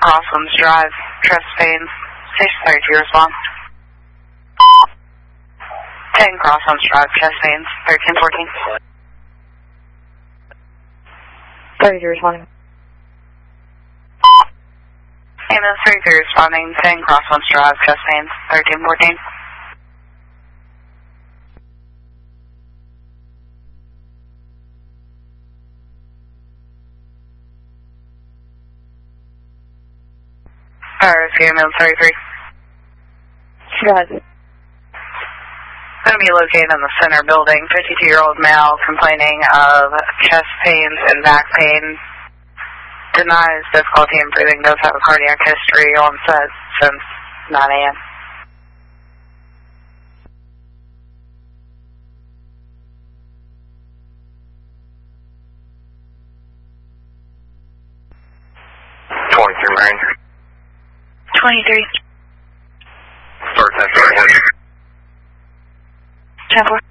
Crosslands Drive, chest pains. Station 32, respond. 10 Crosslands Drive, chest pains, 1314. 32 responding. Ambulance 33 responding, 10 Crosslands Drive, chest pains, 1314. Ambulance 33. Go ahead. Going to be located in the center building. 52-year-old male complaining of chest pains and back pain. Denies difficulty in breathing. Does have a cardiac history on set since 9 a.m. Marine. 23. Start 10-4. 10-4.